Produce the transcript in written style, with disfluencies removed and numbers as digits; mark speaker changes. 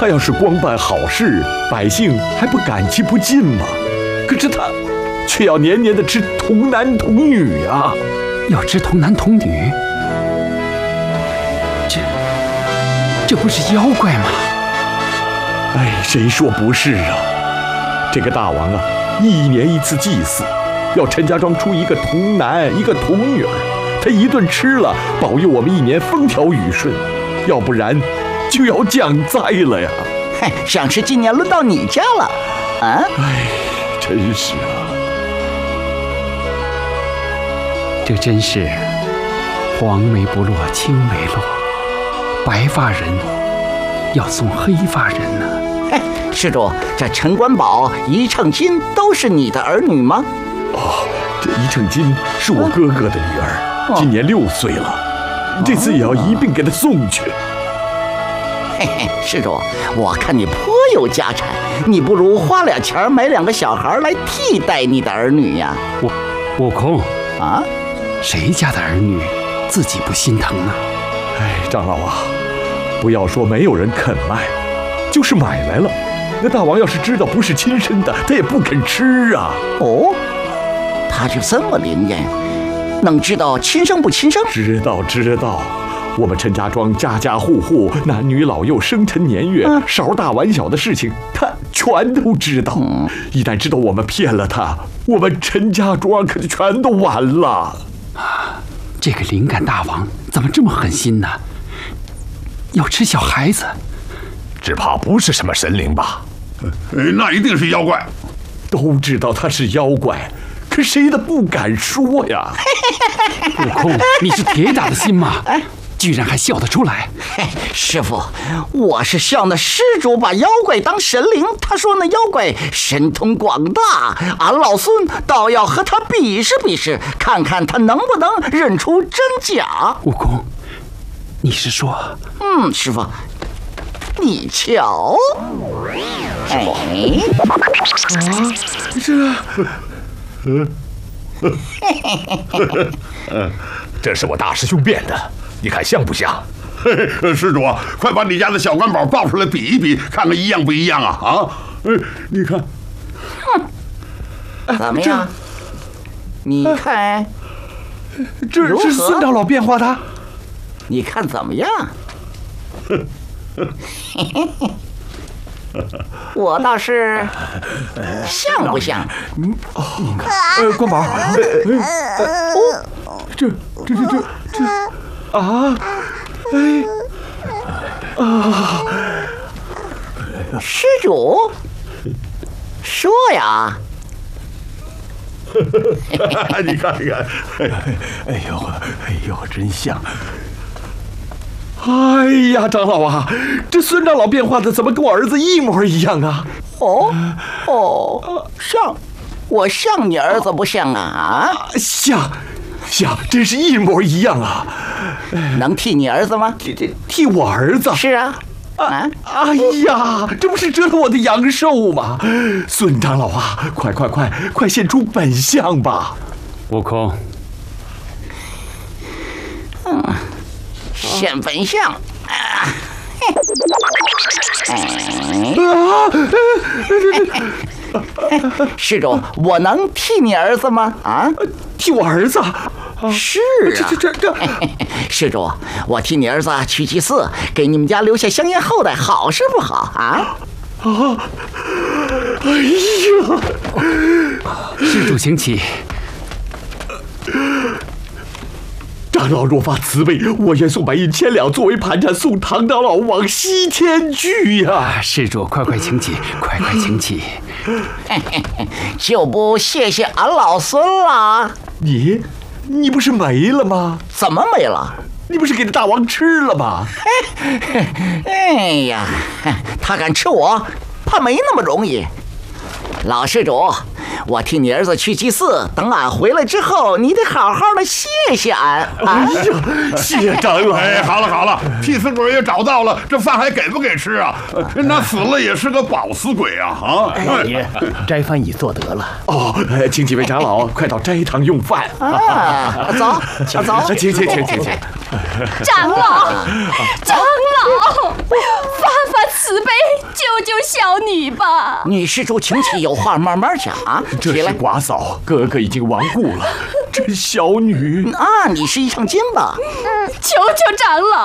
Speaker 1: 他要是光办好事，百姓还不感激不尽吗？可是他却要年年的吃童男童女啊！
Speaker 2: 要吃童男童女，这不是妖怪吗？
Speaker 1: 哎，谁说不是啊？这个大王啊，一年一次祭祀，要陈家庄出一个童男一个童女儿，他一顿吃了，保佑我们一年风调雨顺，要不然就要降灾了呀！
Speaker 3: 嘿，想是今年轮到你家了，啊？
Speaker 1: 哎，真是啊！
Speaker 2: 这真是黄梅不落青梅落，白发人要送黑发人呢。
Speaker 3: 嘿，施主，这陈官宝、一秤金都是你的儿女吗？
Speaker 1: 哦，这一秤金是我哥哥的女儿，今年6岁了，这次也要一并给她送去。
Speaker 3: 嘿嘿，施主，我看你颇有家产，你不如花点钱买2个小孩来替代你的儿女呀。
Speaker 2: 悟空
Speaker 3: 啊，
Speaker 2: 谁家的儿女自己不心疼呢？
Speaker 1: 哎，长老啊，不要说没有人肯卖，就是买来了，那大王要是知道不是亲生的，他也不肯吃啊。
Speaker 3: 哦，他就这么灵验，能知道亲生不亲生？
Speaker 1: 知道。我们陈家庄家家户户男女老幼生辰年月，勺大碗小的事情，他全都知道。一旦知道我们骗了他，我们陈家庄可就全都完了。
Speaker 2: 这个灵感大王怎么这么狠心呢？要吃小孩子，
Speaker 4: 只怕不是什么神灵吧？
Speaker 5: 那一定是妖怪。
Speaker 1: 都知道他是妖怪，可谁都不敢说呀。
Speaker 2: 悟空，你是铁打的心吗？居然还笑得出来！
Speaker 3: 嘿，师傅，我是笑那施主把妖怪当神灵，他说那妖怪神通广大，俺老孙倒要和他比试比试，看看他能不能认出真假。
Speaker 2: 悟空，你是说？
Speaker 3: 师傅，你瞧，哎，
Speaker 4: 这是我大师兄变的，你看像不像？
Speaker 5: 施主，快把你家的小官宝抱出来比一比，看看一样不一样啊！啊，你看，
Speaker 3: 怎么样？你看，
Speaker 1: 这是孙长老变化的，
Speaker 3: 你看怎么样？我倒是像不像？
Speaker 1: 官宝，这啊，
Speaker 3: 施主，说呀！
Speaker 5: 你看看，
Speaker 1: 哎呦，真像！哎呀，长老啊，这孙长老变化的怎么跟我儿子一模一样啊？
Speaker 3: 像，我像你儿子不像啊？
Speaker 1: 像，真是一模一样啊！
Speaker 3: 能替你儿子吗？
Speaker 1: 替我儿子？
Speaker 3: 是啊。
Speaker 1: 哎呀，这不是折了我的阳寿吗？孙长老啊，快现出本相吧！
Speaker 2: 悟空，
Speaker 3: 现本相施主，我能替你儿子吗？啊，
Speaker 1: 替我儿子？
Speaker 3: 是啊，这，施主，我替你儿子去祭祀，给你们家留下香烟后代，好是不好啊？
Speaker 1: 哎呀！
Speaker 2: 施主请起。
Speaker 1: 长老若发慈悲，我愿送白银1000两作为盘缠，送唐长老往西天去呀！
Speaker 2: 施主，快请起，快请起！
Speaker 3: 就不谢谢俺老孙了。
Speaker 1: 你不是没了吗？
Speaker 3: 怎么没了？
Speaker 1: 你不是给那大王吃了吗？
Speaker 3: 哎呀，他敢吃我，怕没那么容易。老施主，我替你儿子去祭祀，等俺回来之后，你得好好的谢谢俺。
Speaker 1: 哎呀，谢长老！
Speaker 5: 哎，好了，替死鬼也找到了，这饭还给不给吃啊？那死了也是个饱死鬼啊！
Speaker 4: 爷，斋饭已做得了。
Speaker 1: 哦，请几位长老快到斋堂用饭。
Speaker 3: 走，请。
Speaker 6: 长老，发慈悲， 救小女吧！
Speaker 3: 女施主，请起，有话慢慢讲啊。
Speaker 1: 这是寡嫂，哥哥已经亡故了，这小女
Speaker 3: 啊，你是一唱金吧？
Speaker 6: 求求长老，